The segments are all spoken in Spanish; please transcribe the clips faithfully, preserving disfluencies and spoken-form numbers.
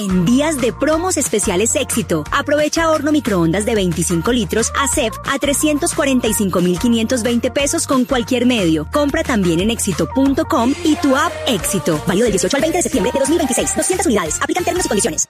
En días de promos especiales Éxito, aprovecha horno microondas de veinticinco litros A C E P a trescientos cuarenta y cinco mil quinientos veinte pesos con cualquier medio. Compra también en éxito punto com y tu app Éxito. Válido del dieciocho al veinte de septiembre de dos mil veintiséis. doscientas unidades. Aplican términos y condiciones.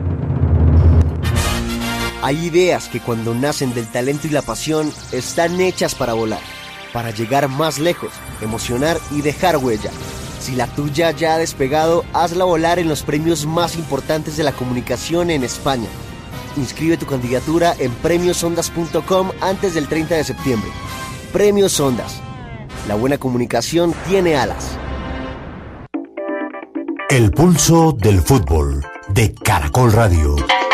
Hay ideas que cuando nacen del talento y la pasión están hechas para volar, para llegar más lejos, emocionar y dejar huella. Si la tuya ya ha despegado, hazla volar en los premios más importantes de la comunicación en España. Inscribe tu candidatura en premios ondas punto com antes del treinta de septiembre. Premios Ondas. La buena comunicación tiene alas. El pulso del fútbol de Caracol Radio.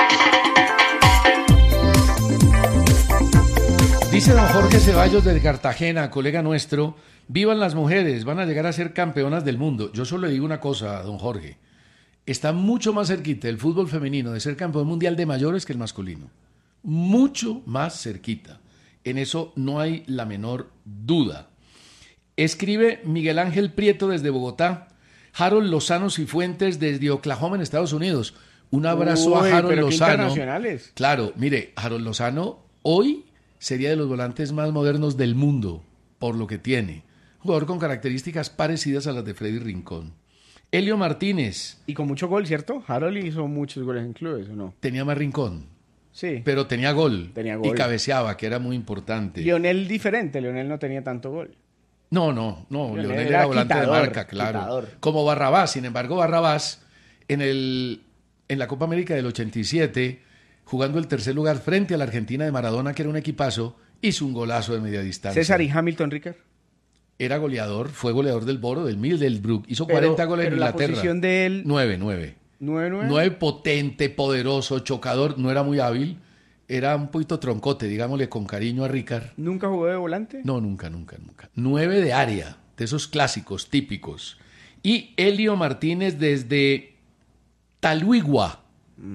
Dice don Jorge Ceballos de Cartagena, colega nuestro: vivan las mujeres, van a llegar a ser campeonas del mundo. Yo solo le digo una cosa, don Jorge: está mucho más cerquita el fútbol femenino de ser campeón mundial de mayores que el masculino. Mucho más cerquita. En eso no hay la menor duda. Escribe Miguel Ángel Prieto desde Bogotá. Harold Lozano Cifuentes desde Oklahoma, en Estados Unidos. Un abrazo Uy, a Harold pero qué Lozano. internacionales. Claro, mire, Harold Lozano hoy sería de los volantes más modernos del mundo, por lo que tiene. Jugador con características parecidas a las de Freddy Rincón. Elio Martínez. Y con mucho gol, ¿cierto? Harold hizo muchos goles en clubes, ¿o no? Tenía más Rincón. Sí. Pero tenía gol. Tenía gol. Y cabeceaba, que era muy importante. Lionel diferente, Lionel no tenía tanto gol. No, no, no. Lionel Leonel era era volante quitador, de marca, claro. quitador. Como Barrabás. Sin embargo, Barrabás, en, el, en la Copa América del ochenta y siete, jugando el tercer lugar frente a la Argentina de Maradona, que era un equipazo, hizo un golazo de media distancia. César y Hamilton, Ricker. Era goleador, fue goleador del Boro, del Middlesbrough. Hizo Pero- cuarenta goles en pero la Inglaterra. posición de él- Nueve, nueve. nueve nueve. Nueve, potente, poderoso, chocador. No era muy hábil. Era un poquito troncote, digámosle con cariño a Ricard. ¿Nunca jugó de volante? No, nunca, nunca, nunca. Nueve de área, de esos clásicos, típicos. Y Elio Martínez desde Taluigua.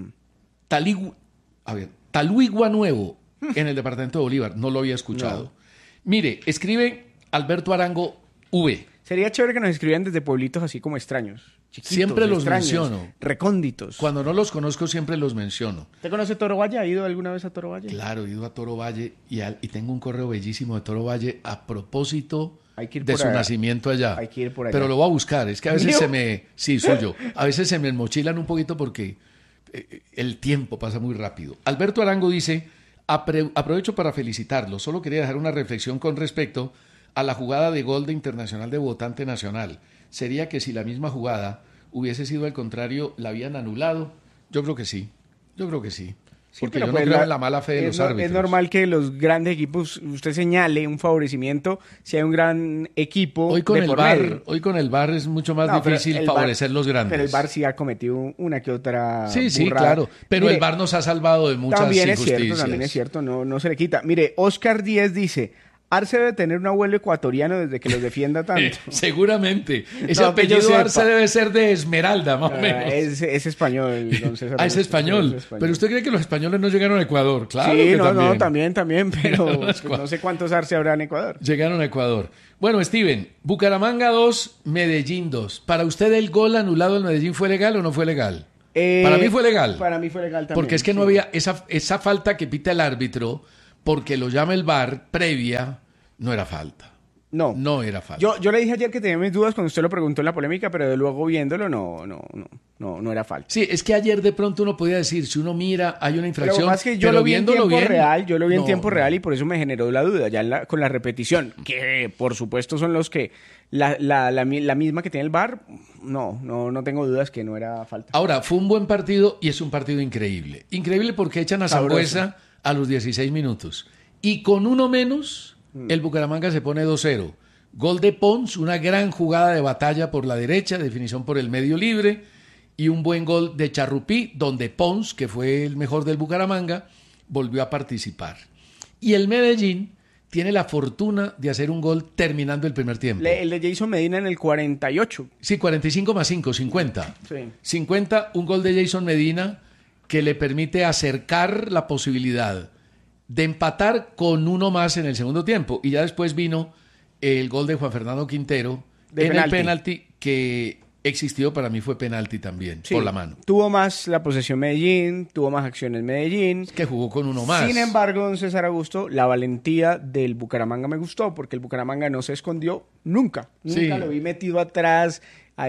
Taligua, a ver, Taluigua Nuevo, en el departamento de Bolívar. No lo había escuchado. No. Mire, escribe Alberto Arango V. Sería chévere que nos escribieran desde pueblitos así como extraños. Chiquitos, Siempre los extraños, menciono. Recónditos. Cuando no los conozco, siempre los menciono. ¿Te conoce Toro Valle? ¿Ha ido alguna vez a Toro Valle? Claro, he ido a Toro Valle y, al- y tengo un correo bellísimo de Toro Valle a propósito Hay que ir de por su allá. nacimiento allá. Hay que ir por allá. Pero lo voy a buscar. Es que a veces ¿Mío? se me... Sí, suyo. A veces se me mochilan un poquito porque eh, el tiempo pasa muy rápido. Alberto Arango dice: "Apre- aprovecho para felicitarlo. Solo quería dejar una reflexión con respecto a la jugada de gol de Internacional de Votante Nacional. Sería que si la misma jugada hubiese sido al contrario, ¿la habían anulado? Yo creo que sí. Yo creo que sí. Sí, Porque pero yo no pues creo la- en la mala fe de es los no- árbitros. Es normal que los grandes equipos, usted señale un favorecimiento si hay un gran equipo Hoy con de el por V A R, medio. hoy con el V A R es mucho más No, pero difícil el V A R favorecer los grandes. Pero el V A R sí ha cometido una que otra Sí, sí, burrada. claro. Pero Mire, el V A R nos ha salvado de muchas también es injusticias. cierto, también es cierto, no, no se le quita. Mire, Oscar Díez dice: Arce debe tener un abuelo ecuatoriano desde que los defienda tanto. Seguramente. Ese No, que yo apellido sepa. Arce debe ser de Esmeralda, más o Ah, menos. es, es español, don César. Ah, es español. Es Pero usted cree que los españoles no llegaron a Ecuador. Claro sí, que no, también. no, también, también, pero Llegaron a pues, Ecuador. no sé cuántos Arce habrá en Ecuador. Llegaron a Ecuador. Bueno, Steven, Bucaramanga dos, Medellín dos. ¿Para usted el gol anulado en Medellín fue legal o no fue legal? Eh, Para mí fue legal. Para mí fue legal también. Porque es que no sí. había esa, esa falta que pita el árbitro, porque lo llama el V A R previa, no era falta. No. No era falta. Yo, yo le dije ayer que tenía mis dudas cuando usted lo preguntó en la polémica, pero de luego viéndolo no, no, no, no, no era falta. Sí, es que ayer de pronto uno podía decir, si uno mira, hay una Pero lo infracción, que pasa es que yo pero lo vi en viéndolo tiempo bien, real, yo lo vi en no, tiempo no. real y por eso me generó la duda, ya en la- con la repetición, que por supuesto son los que, la, la, la, mi- la misma que tiene el V A R, no, no, no tengo dudas que no era falta. Ahora, fue un buen partido y es un partido increíble. Increíble porque echan a Sabroso. Sangüesa a los dieciséis minutos. Y con uno menos, Mm. el Bucaramanga se pone dos cero. Gol de Pons, una gran jugada de batalla por la derecha, definición por el medio libre, y un buen gol de Charrupí, donde Pons, que fue el mejor del Bucaramanga, volvió a participar. Y el Medellín tiene la fortuna de hacer un gol terminando el primer tiempo. Le- el de Jason Medina en el cuarenta y ocho. Sí, cuarenta y cinco más cinco, cincuenta. Sí. cincuenta, un gol de Jason Medina que le permite acercar la posibilidad de empatar con uno más en el segundo tiempo. Y ya después vino el gol de Juan Fernando Quintero De en penalti. el penalti que existió, para mí fue penalti también, Sí, por la mano. Tuvo más la posesión Medellín, tuvo más acciones Medellín. Que jugó con uno más. Sin embargo, don César Augusto, la valentía del Bucaramanga me gustó, porque el Bucaramanga no se escondió nunca. Nunca Sí. lo vi metido atrás,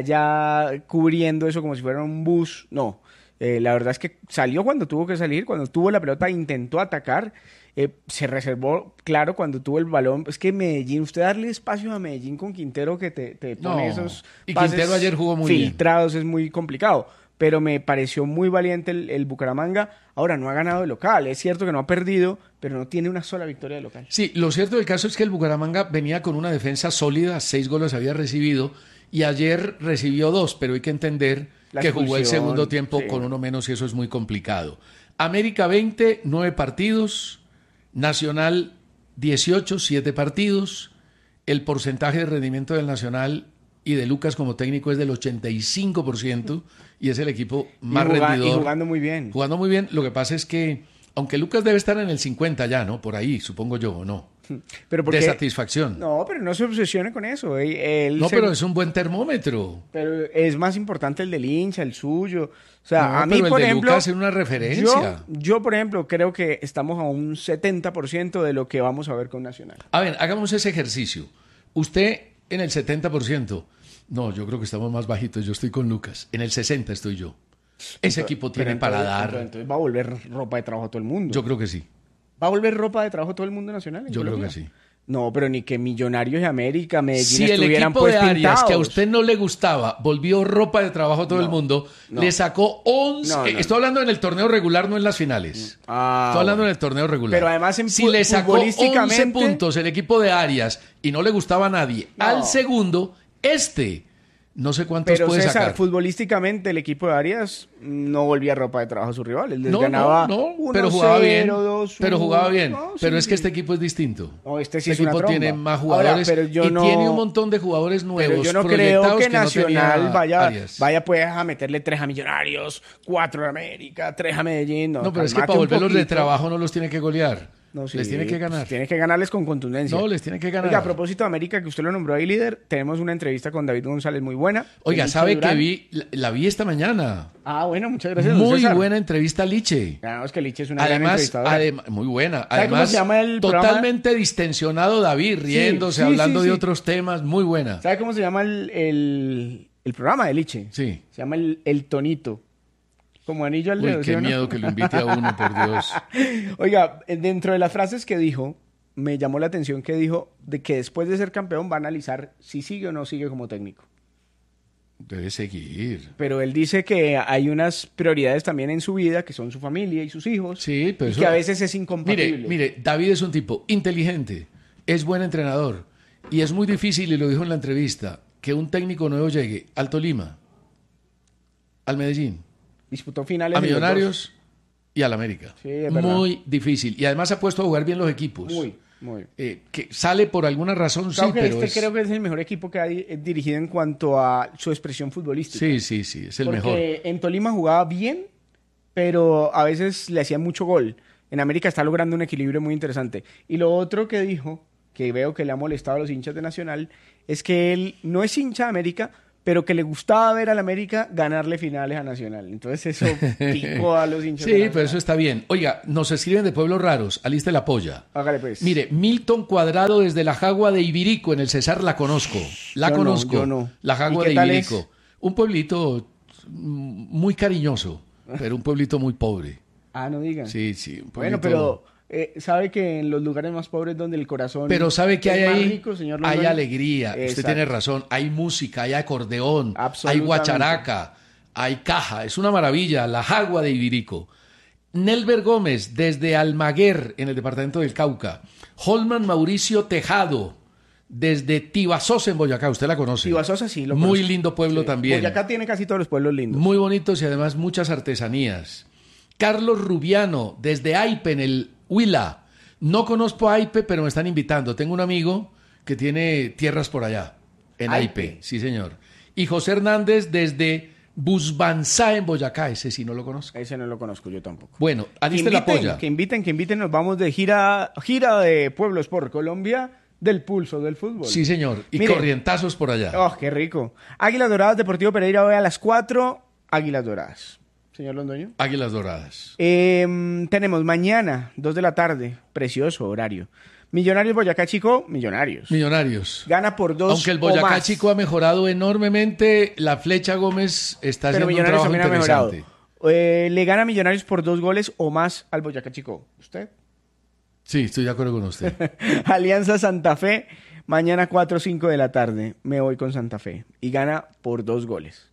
allá cubriendo eso como si fuera un bus. No, eh, la verdad es que salió cuando tuvo que salir, cuando tuvo la pelota intentó atacar. Eh, se reservó, claro, cuando tuvo el balón. Es que Medellín, usted darle espacio a Medellín con Quintero que te, te pone No, esos y pases Quintero ayer jugó muy bien. filtrados, es muy complicado. Pero me pareció muy valiente el, el Bucaramanga. Ahora, no ha ganado de local. Es cierto que no ha perdido, pero no tiene una sola victoria de local. Sí, lo cierto del caso es que el Bucaramanga venía con una defensa sólida, seis goles había recibido, y ayer recibió dos, pero hay que entender La que jugó el expulsión, segundo tiempo sí. con uno menos y eso es muy complicado. América veinte, nueve partidos, Nacional dieciocho, siete partidos, el porcentaje de rendimiento del Nacional y de Lucas como técnico es del ochenta y cinco por ciento y es el equipo más y, juga- rendidor. y jugando muy bien. Jugando muy bien, lo que pasa es que, aunque Lucas debe estar en el cincuenta ya, ¿no? Por ahí, supongo yo, ¿o no? Pero porque, De satisfacción. No, No, pero no se obsesione con eso. Él, él se- pero es un buen termómetro. pero es más importante el del hincha, el suyo. O sea, No, a mí, pero el por de ejemplo, Lucas es una referencia. Yo, yo, por ejemplo, creo que estamos a un setenta por ciento de lo que vamos a ver con Nacional. A ver, hagamos ese ejercicio. Usted en el setenta por ciento. No, yo creo que estamos más bajitos. Yo estoy con Lucas. En el sesenta estoy yo. Ese equipo tiene Pero para entonces- dar. pero Entonces va a volver ropa de trabajo a todo el mundo. Yo creo que sí. ¿Va a volver ropa de trabajo a todo el mundo nacional? en Yo creo Colombia? que sí. No, pero ni que Millonarios de América, Medellín Si el estuvieran equipo pues de Arias, pintados. que a usted no le gustaba, volvió ropa de trabajo a todo el mundo, no. le sacó once. No, no, eh, Estoy hablando en el torneo regular, no en las finales. Ah, Estoy hablando bueno. en el torneo regular. Pero además en si fu- le sacó once futbolísticamente- puntos el equipo de Arias y no le gustaba a nadie, No. al segundo, este, no sé cuántos Pero puede César, sacar. futbolísticamente el equipo de Arias no volvía ropa de trabajo a sus rivales. Les No, ganaba no, no, uno pero jugaba bien. cero, dos uno. Pero jugaba bien. No, pero sí, es que sí. este equipo es distinto. No, este sí Este es una equipo tromba. tiene más Ahora, jugadores pero yo y no- tiene un montón de jugadores nuevos. Pero yo no creo proyectados que no Nacional tenía vaya, Arias. vaya pues a meterle tres a Millonarios, cuatro a América, tres a Medellín. No, No, pero es que cálmate para un volverlos de poquito. trabajo no los tiene que golear. No, sí, les tiene que ganar. pues, tiene que ganarles con contundencia. No, les tiene que ganar. Oiga, a propósito de América, que usted lo nombró ahí líder, tenemos una entrevista con David González muy buena. Oiga, Liche ¿sabe Durán. que vi? La, la vi esta mañana. Ah, bueno, muchas gracias. don Muy César. buena entrevista a Liche. Claro, es que Liche es una gran Además, entrevistadora. adem- muy buena. ¿Sabe cómo Además, se llama el programa? totalmente distensionado David, riéndose, sí, hablando sí, de sí. otros temas. Muy buena. ¿Sabe cómo se llama el, el, el programa de Liche? Sí. Se llama el, el Tonito. Como anillo al Uy, dedo. ¿sí qué o no? miedo que lo invite a uno, por Dios. Oiga, eh, dentro de las frases que dijo, me llamó la atención que dijo de que después de ser campeón va a analizar si sigue o no sigue como técnico. Debe seguir. Pero él dice que hay unas prioridades también en su vida, que son su familia y sus hijos, Sí, pero y eso- que a veces es incompatible. Mire, mire, David es un tipo inteligente, es buen entrenador y es muy difícil, y lo dijo en la entrevista, que un técnico nuevo llegue al Tolima, al Medellín, Disputó finales a en los Millonarios y al América. Sí, es verdad. Muy difícil. Y además ha puesto a jugar bien los equipos. dos. Muy, muy. Eh, que sale por alguna razón, Claro sí, que pero este es- creo que es el mejor equipo que ha di- dirigido en cuanto a su expresión futbolística. Sí, sí, sí, es el Porque mejor. en Tolima jugaba bien, pero a veces le hacía mucho gol. En América está logrando un equilibrio muy interesante. Y lo otro que dijo, que veo que le ha molestado a los hinchas de Nacional, es que él no es hincha de América, pero que le gustaba ver al América ganarle finales a Nacional. Entonces eso picó a los hinchas de Sí, Nacional. pero eso está bien. Oiga, nos escriben de pueblos raros, aliste la polla. Hágale pues. Mire, Milton Cuadrado desde la Jagua de Ibirico, en el Cesar, la conozco. La Yo no, conozco. yo no. La ¿Y Jagua qué de tal Ibirico. es? Un pueblito mm, muy cariñoso, pero un pueblito muy pobre. Ah, no digan. Sí, sí. Un Bueno, pueblito- pero eh, sabe que en los lugares más pobres donde el corazón Pero sabe que es hay más ahí, rico, señor hay Londoño? alegría, usted Exacto. tiene razón, hay música, hay acordeón, hay Absolutamente. guacharaca, hay caja, es una maravilla, la Jagua de Ibirico. Nelber Gómez, desde Almaguer, en el departamento del Cauca. Holman Mauricio Tejado, desde Tibasosa, en Boyacá, usted la conoce. Tibasosa sí, lo Muy conozco. lindo pueblo Sí. también. Boyacá tiene casi todos los pueblos lindos. Muy bonitos y además muchas artesanías. Carlos Rubiano, desde Aipe, en el Huila. No conozco Aipe, pero me están invitando. Tengo un amigo que tiene tierras por allá, en Aipe. Aipe. Sí, señor. Y José Hernández, desde Busbanzá, en Boyacá. Ese sí no lo conozco. Ese no lo conozco yo tampoco. Bueno, Que aliste la inviten, polla. que inviten, que inviten. Nos vamos de gira, gira de pueblos por Colombia del pulso del fútbol. Sí, señor. Y Mire, corrientazos por allá. Oh, qué rico. Águilas Doradas, Deportivo Pereira hoy a las cuatro. Águilas Doradas. Señor Londoño. Águilas Doradas. Eh, tenemos mañana, dos de la tarde. Precioso horario. Millonarios Boyacá Chico, Millonarios. Millonarios. Gana por dos. Aunque el o Boyacá más. Chico ha mejorado enormemente, la Flecha Gómez está Pero haciendo un Millonarios trabajo también ha mejorado. interesante. Eh, le gana Millonarios por dos goles o más al Boyacá Chico. ¿Usted? Sí, estoy de acuerdo con usted. Alianza Santa Fe, mañana cuatro o cinco de la tarde. Me voy con Santa Fe. Y gana por dos goles.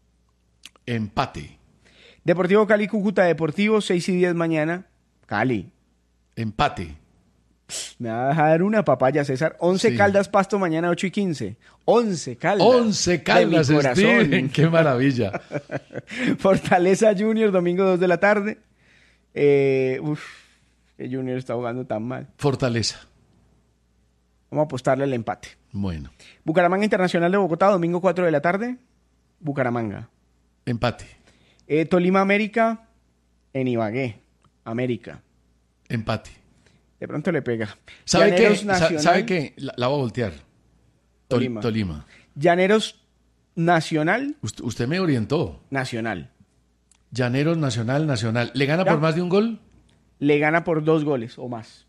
Empate. Deportivo Cali, Cúcuta Deportivo, seis y diez mañana. Cali. Empate. Me va a dejar una papaya, César. once Sí. Caldas, Pasto, mañana ocho y quince. once Caldas. Once Caldas, de mi corazón. Steven. Qué maravilla. Fortaleza Junior, domingo dos de la tarde. Eh, uf, el Junior está jugando tan mal. Fortaleza. Vamos a apostarle el empate. Bueno. Bucaramanga Internacional de Bogotá, domingo cuatro de la tarde. Bucaramanga. Empate. Eh, Tolima América en Ibagué. América. Empate. De pronto le pega. ¿Sabe qué? Llaneros Sa- Nacional. ¿Sabe qué? La, la voy a voltear. Tol- Tolima. Tolima. Llaneros Nacional. Usted, usted me orientó. Nacional. Llaneros Nacional, Nacional. ¿Le gana ¿Ya? por más de un gol? Le gana por dos goles o más.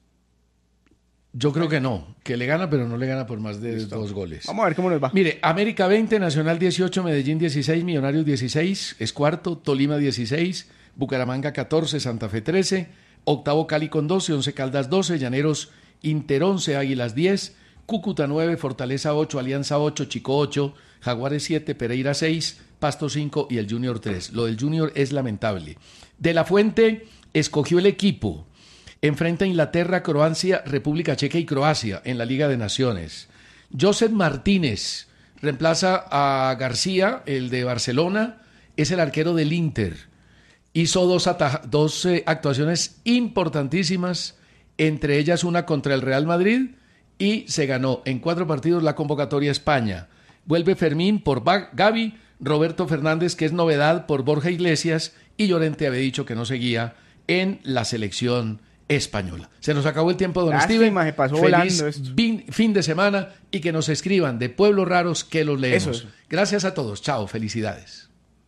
Yo creo que no. Que le gana, pero no le gana por más de Listo. dos goles. Vamos a ver cómo nos va. Mire, América veinte, Nacional dieciocho, Medellín dieciséis, Millonarios dieciséis, es cuarto, Tolima dieciséis, Bucaramanga catorce, Santa Fe trece, octavo Cali con doce, once Caldas doce, Llaneros Inter once, Águilas diez, Cúcuta nueve, Fortaleza ocho, Alianza ocho, Chico ocho, Jaguares siete, Pereira seis, Pasto cinco y el Junior tres. Lo del Junior es lamentable. De la Fuente escogió el equipo. Enfrenta a Inglaterra, Croacia, República Checa y Croacia en la Liga de Naciones. Josep Martínez reemplaza a García, el de Barcelona, es el arquero del Inter. Hizo dos, ataja- dos eh, actuaciones importantísimas, entre ellas una contra el Real Madrid, y se ganó en cuatro partidos la convocatoria a España. Vuelve Fermín por Ba- Gavi, Roberto Fernández, que es novedad, por Borja Iglesias, y Llorente había dicho que no seguía en la selección española. Se nos acabó el tiempo, don Lástima, Steven. se pasó Feliz volando esto. fin, fin de semana y que nos escriban de pueblos raros que los leemos. Eso, eso. Gracias a todos. Chao, felicidades.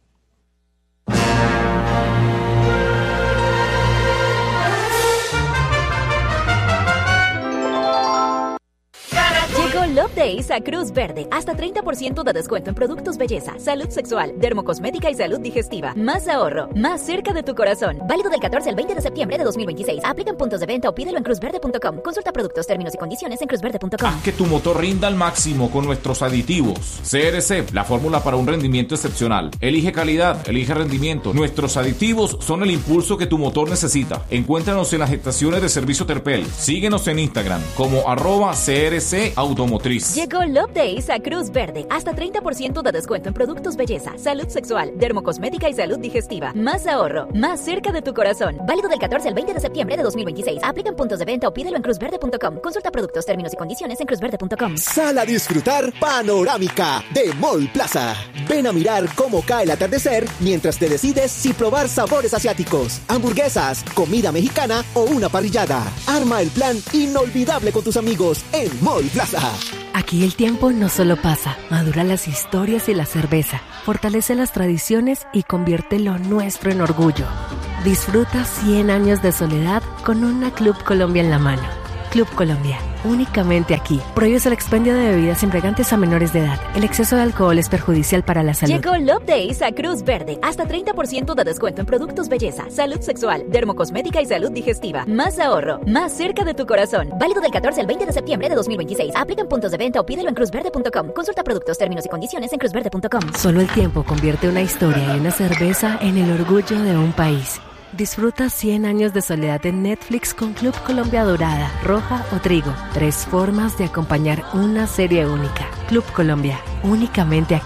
Llegó Love Days a Cruz Verde. Hasta treinta por ciento de descuento en productos belleza, salud sexual, dermocosmética y salud digestiva. Más ahorro, más cerca de tu corazón. Válido del catorce al veinte de septiembre de dos mil veintiséis. Aplica en puntos de venta o pídelo en cruz verde punto com. Consulta productos, términos y condiciones en cruz verde punto com. Haz que tu motor rinda al máximo con nuestros aditivos. C R C, la fórmula para un rendimiento excepcional. Elige calidad, elige rendimiento. Nuestros aditivos son el impulso que tu motor necesita. Encuéntranos en las estaciones de servicio Terpel. Síguenos en Instagram como arroba C R C Automotriz. Llegó Love Days a Cruz Verde. Hasta treinta por ciento de descuento en productos belleza, salud sexual, dermocosmética y salud digestiva. Más ahorro, más cerca de tu corazón. Válido del catorce al veinte de septiembre de dos mil veintiséis. Aplica en puntos de venta o pídelo en cruz verde punto com. Consulta productos, términos y condiciones en cruz verde punto com. Sal a disfrutar Panorámica de Mall Plaza. Ven a mirar cómo cae el atardecer mientras te decides si probar sabores asiáticos, hamburguesas, comida mexicana o una parrillada. Arma el plan inolvidable con tus amigos en Mall Plaza. Aquí el tiempo no solo pasa, madura las historias y la cerveza, fortalece las tradiciones y convierte lo nuestro en orgullo. Disfruta cien años de soledad con una Club Colombia en la mano. Club Colombia, únicamente aquí. Prohíbes el expendio de bebidas embriagantes a menores de edad. El exceso de alcohol es perjudicial para la salud. Llegó Love Days a Cruz Verde. Hasta treinta por ciento de descuento en productos belleza, salud sexual, dermocosmética y salud digestiva. Más ahorro, más cerca de tu corazón. Válido del catorce al veinte de septiembre de dos mil veintiséis. Aplica en puntos de venta o pídelo en cruz verde punto com. Consulta productos, términos y condiciones en cruz verde punto com. Solo el tiempo convierte una historia y una cerveza en el orgullo de un país. Disfruta cien años de soledad en Netflix con Club Colombia Dorada, Roja o Trigo. Tres formas de acompañar una serie única. Club Colombia, únicamente aquí.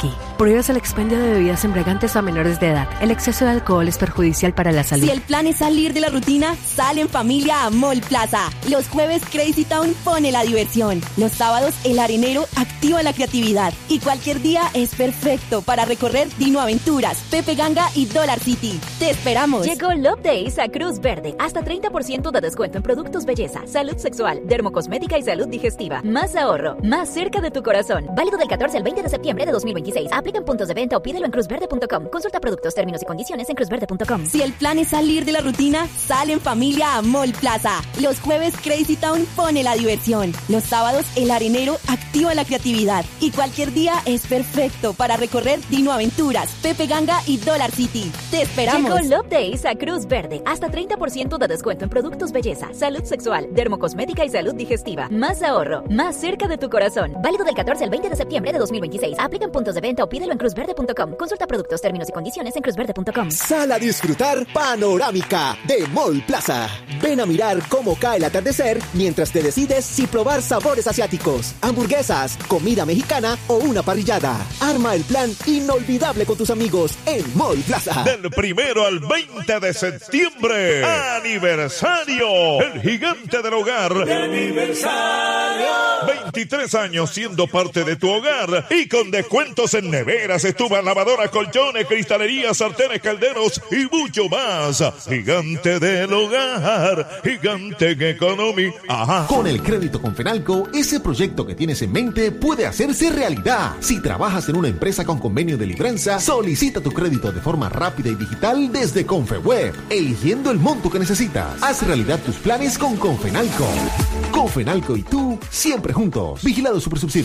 Prohíbas el expendio de bebidas embriagantes a menores de edad. El exceso de alcohol es perjudicial para la salud. Si el plan es salir de la rutina, sal en familia a Mall Plaza. Los jueves Crazy Town pone la diversión. Los sábados El Arenero activa la creatividad. Y cualquier día es perfecto para recorrer Dino Aventuras, Pepe Ganga y Dollar City. ¡Te esperamos! Llegó Love Days a Cruz Verde. Hasta treinta por ciento de descuento en productos belleza, salud sexual, dermocosmética y salud digestiva. Más ahorro, más cerca de tu corazón. Válido del catorce al veinte de septiembre de dos mil veintiséis. Aplica en puntos de venta o pídelo en cruz verde punto com. Consulta productos, términos y condiciones en cruz verde punto com. Si el plan es salir de la rutina, sal en familia a Mall Plaza. Los jueves Crazy Town pone la diversión. Los sábados El Arenero activa la creatividad. Y cualquier día es perfecto para recorrer Dino Aventuras, Pepe Ganga y Dollar City. ¡Te esperamos! Llegó Love Days a Cruz Verde. Hasta treinta por ciento de descuento en productos belleza, salud sexual, dermocosmética y salud digestiva. Más ahorro, más cerca de tu corazón. Válido del catorce al veinte de septiembre de dos mil veintiséis. Aplica en puntos de venta o pídelo en cruz verde punto com. Consulta productos, términos y condiciones en cruz verde punto com. Sal a disfrutar Panorámica de Mall Plaza. Ven a mirar cómo cae el atardecer mientras te decides si probar sabores asiáticos, hamburguesas, comida mexicana o una parrillada. Arma el plan inolvidable con tus amigos en Mall Plaza. Del primero al veinte de septiembre, aniversario, el gigante del hogar. ¡De aniversario! veintitrés años siendo parte de tu hogar y con descuentos en neveras, estufas, lavadoras, colchones, cristalerías, sartenes, calderos y mucho más. Gigante del hogar, gigante economy. Ajá. Con el crédito Confenalco, ese proyecto que tienes en mente puede hacerse realidad. Si trabajas en una empresa con convenio de libranza, solicita tu crédito de forma rápida y digital desde Confeweb, eligiendo el monto que necesitas. Haz realidad tus planes con Confenalco. Confenalco y tú, siempre juntos. Vigilado Supersubsidio.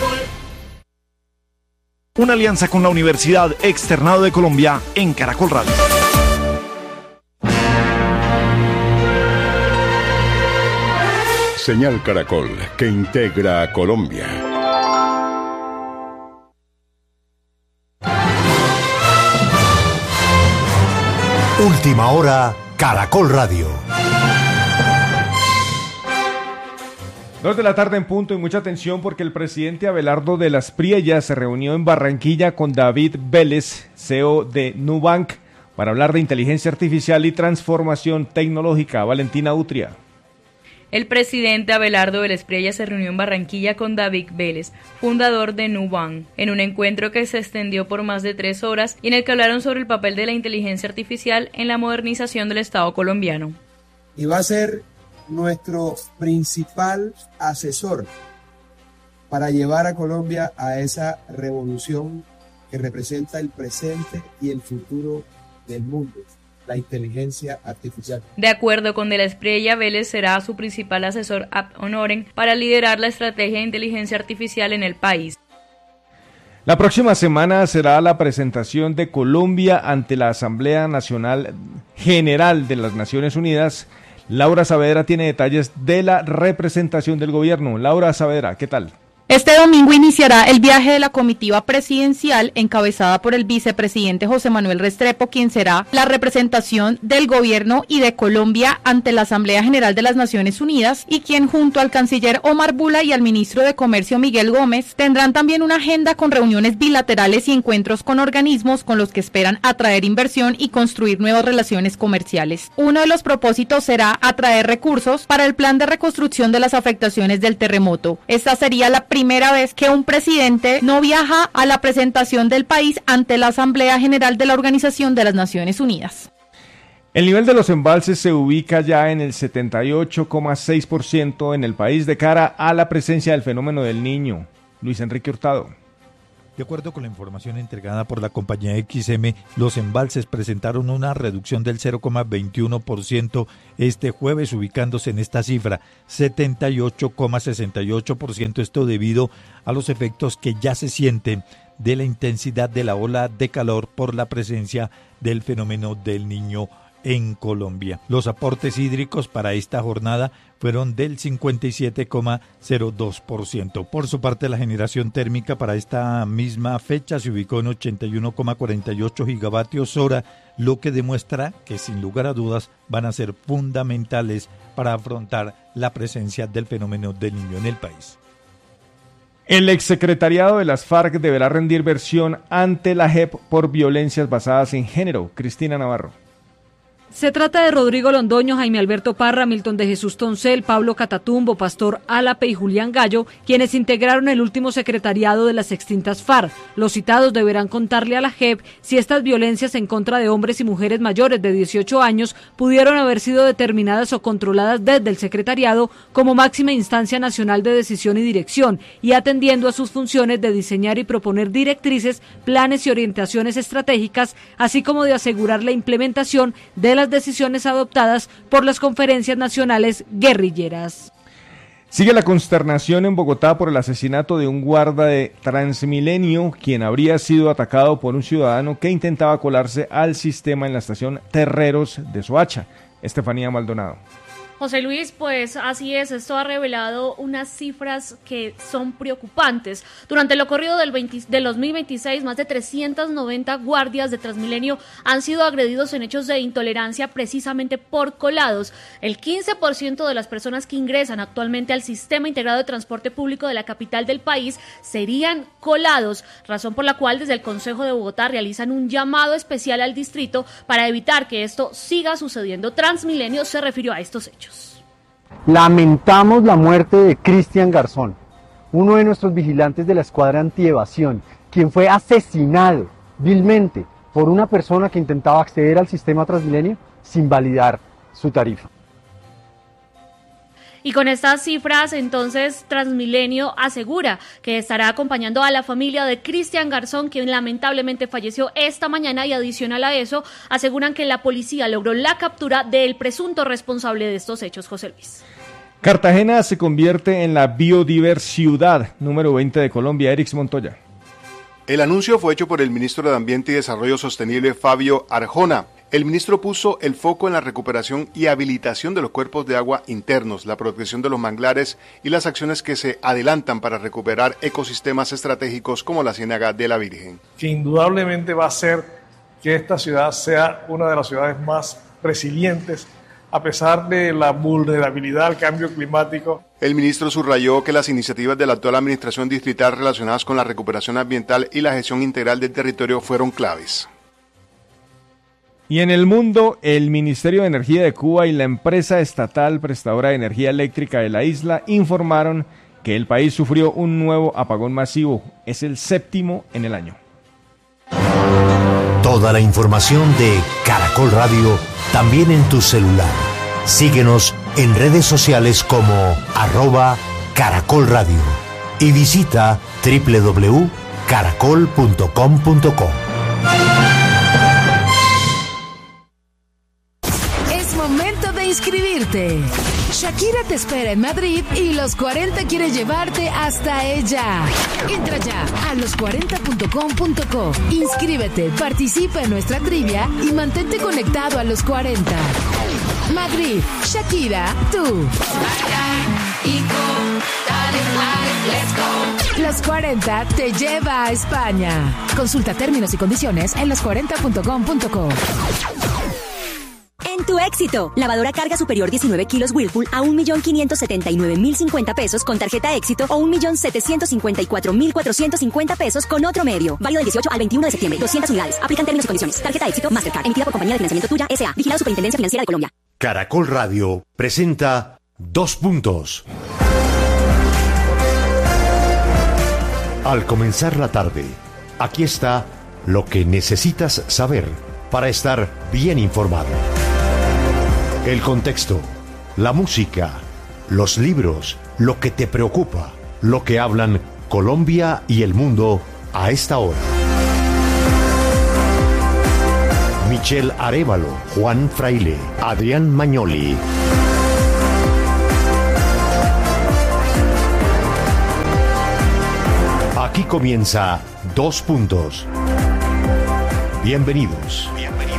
Una alianza con la Universidad Externado de Colombia en Caracol Radio. Señal Caracol, que integra a Colombia. Última hora, Caracol Radio. Dos de la tarde en punto y mucha atención porque el presidente Abelardo de las Priellas se reunió en Barranquilla con David Vélez, C E O de Nubank, para hablar de inteligencia artificial y transformación tecnológica. Valentina Utria. El presidente Abelardo de las Priellas se reunió en Barranquilla con David Vélez, fundador de Nubank, en un encuentro que se extendió por más de tres horas y en el que hablaron sobre el papel de la inteligencia artificial en la modernización del Estado colombiano. Y va a ser nuestro principal asesor para llevar a Colombia a esa revolución que representa el presente y el futuro del mundo, la inteligencia artificial. De acuerdo con De la Espriella, Vélez será su principal asesor ad honorem para liderar la estrategia de inteligencia artificial en el país. La próxima semana será la presentación de Colombia ante la Asamblea Nacional General de las Naciones Unidas. Laura Saavedra tiene detalles de la representación del gobierno. Laura Saavedra, ¿qué tal? Este domingo iniciará el viaje de la comitiva presidencial encabezada por el vicepresidente José Manuel Restrepo, quien será la representación del gobierno y de Colombia ante la Asamblea General de las Naciones Unidas y quien junto al canciller Omar Bula y al ministro de Comercio Miguel Gómez tendrán también una agenda con reuniones bilaterales y encuentros con organismos con los que esperan atraer inversión y construir nuevas relaciones comerciales. Uno de los propósitos será atraer recursos para el plan de reconstrucción de las afectaciones del terremoto. Esta sería la primera vez que un presidente no viaja a la presentación del país ante la Asamblea General de la Organización de las Naciones Unidas. El nivel de los embalses se ubica ya en el setenta y ocho coma seis por ciento en el país de cara a la presencia del fenómeno del Niño. Luis Enrique Hurtado. De acuerdo con la información entregada por la compañía X M, los embalses presentaron una reducción del cero coma veintiuno por ciento este jueves, ubicándose en esta cifra, setenta y ocho coma sesenta y ocho por ciento, esto debido a los efectos que ya se sienten de la intensidad de la ola de calor por la presencia del fenómeno del Niño en Colombia. Los aportes hídricos para esta jornada fueron del cincuenta y siete coma cero dos por ciento. Por su parte, la generación térmica para esta misma fecha se ubicó en ochenta y uno coma cuarenta y ocho gigavatios hora, lo que demuestra que sin lugar a dudas van a ser fundamentales para afrontar la presencia del fenómeno del Niño en el país. El exsecretariado de las FARC deberá rendir versión ante la J E P por violencias basadas en género. Cristina Navarro. Se trata de Rodrigo Londoño, Jaime Alberto Parra, Milton de Jesús Toncel, Pablo Catatumbo, Pastor Álape y Julián Gallo, quienes integraron el último secretariado de las extintas FARC. Los citados deberán contarle a la J E P si estas violencias en contra de hombres y mujeres mayores de dieciocho años pudieron haber sido determinadas o controladas desde el secretariado como máxima instancia nacional de decisión y dirección, y atendiendo a sus funciones de diseñar y proponer directrices, planes y orientaciones estratégicas, así como de asegurar la implementación de las decisiones adoptadas por las conferencias nacionales guerrilleras. Sigue la consternación en Bogotá por el asesinato de un guarda de Transmilenio, quien habría sido atacado por un ciudadano que intentaba colarse al sistema en la estación Terreros de Soacha. Estefanía Maldonado. José Luis, pues así es, esto ha revelado unas cifras que son preocupantes. Durante lo corrido del, veinte, del dos mil veintiséis, más de trescientos noventa guardias de Transmilenio han sido agredidos en hechos de intolerancia precisamente por colados. El quince por ciento de las personas que ingresan actualmente al sistema integrado de transporte público de la capital del país serían colados, razón por la cual desde el Consejo de Bogotá realizan un llamado especial al distrito para evitar que esto siga sucediendo. Transmilenio se refirió a estos hechos. Lamentamos la muerte de Cristian Garzón, uno de nuestros vigilantes de la escuadra antievasión, quien fue asesinado vilmente por una persona que intentaba acceder al sistema Transmilenio sin validar su tarifa. Y con estas cifras, entonces, Transmilenio asegura que estará acompañando a la familia de Cristian Garzón, quien lamentablemente falleció esta mañana, y adicional a eso, aseguran que la policía logró la captura del presunto responsable de estos hechos. José Luis. Cartagena se convierte en la biodiversidad número veinte de Colombia. Erix Montoya. El anuncio fue hecho por el ministro de Ambiente y Desarrollo Sostenible, Fabio Arjona. El ministro puso el foco en la recuperación y habilitación de los cuerpos de agua internos, la protección de los manglares y las acciones que se adelantan para recuperar ecosistemas estratégicos como la Ciénaga de la Virgen. Que indudablemente va a hacer que esta ciudad sea una de las ciudades más resilientes a pesar de la vulnerabilidad al cambio climático. El ministro subrayó que las iniciativas de la actual administración distrital relacionadas con la recuperación ambiental y la gestión integral del territorio fueron claves. Y en el mundo, el Ministerio de Energía de Cuba y la empresa estatal prestadora de energía eléctrica de la isla informaron que el país sufrió un nuevo apagón masivo. Es el séptimo en el año. Toda la información de Caracol Radio también en tu celular. Síguenos en redes sociales como arroba Caracol Radio y visita doble u doble u doble u punto caracol punto com punto co. Inscribirte. Shakira te espera en Madrid y Los cuarenta quiere llevarte hasta ella. Entra ya a los cuarenta punto com punto co. Inscríbete, participa en nuestra trivia y mantente conectado a Los cuarenta. Madrid, Shakira, tú. Los cuarenta te lleva a España. Consulta términos y condiciones en los cuarenta punto com punto co. En tu éxito, lavadora carga superior diecinueve kilos Whirlpool a un millón quinientos setenta y nueve mil cincuenta pesos con tarjeta éxito o un millón setecientos cincuenta y cuatro mil cuatrocientos cincuenta pesos con otro medio. Válido del dieciocho al veintiuno de septiembre. doscientas unidades. Aplican términos y condiciones. Tarjeta éxito Mastercard. Emitida por Compañía de Financiamiento Tuya S A. Vigilado Superintendencia Financiera de Colombia. Caracol Radio presenta Dos Puntos. Al comenzar la tarde, aquí está lo que necesitas saber para estar bien informado. El contexto, la música, los libros, lo que te preocupa, lo que hablan Colombia y el mundo a esta hora. Michelle Arévalo, Juan Fraile, Adrián Magnoli. Aquí comienza Dos Puntos. Bienvenidos. Bienvenidos.